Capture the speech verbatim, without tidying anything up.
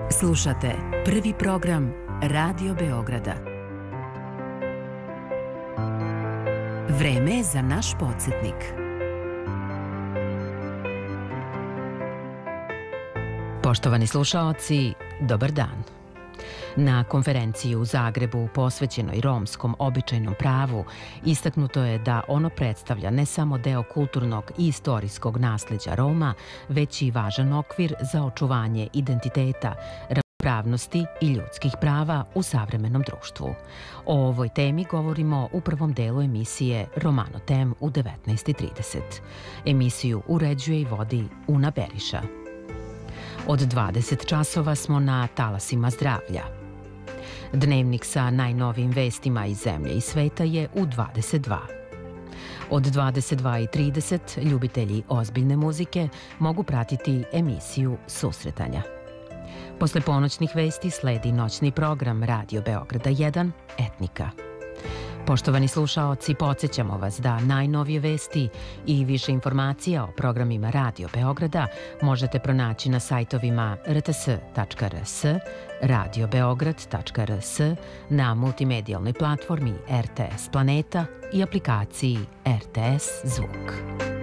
Slušate prvi program Radio Beograda. Vreme je za naš podsjetnik. Poštovani slušaoci, dobar dan. Na konferenciji u Zagrebu posvećenoj romskom običajnom pravu istaknuto je da ono predstavlja ne samo deo kulturnog i istorijskog nasleđa Roma, već i važan okvir za očuvanje identiteta, ravnopravnosti i ljudskih prava u savremenom društvu. O ovoj temi govorimo u prvom delu emisije Romano Tem u devetnaest i trideset. Emisiju uređuje i vodi Una Beriša. Od dvadeset časova smo na talasima zdravlja. Dnevnik sa najnovijim vestima iz zemlje i sveta je u dvadeset dva. Od dvadeset dva i trideset ljubitelji ozbiljne muzike mogu pratiti emisiju Susretanja. Posle ponoćnih vesti sledi noćni program Radio Beograda jedan Etnika. Poštovani slušaoci, podsjećamo vas da najnovije vesti i više informacija o programima Radio Beograda možete pronaći na sajtovima r t s tačka r s, radio beograd tačka r s, na multimedijalnoj platformi R T S Planeta i aplikaciji R T S Zvuk.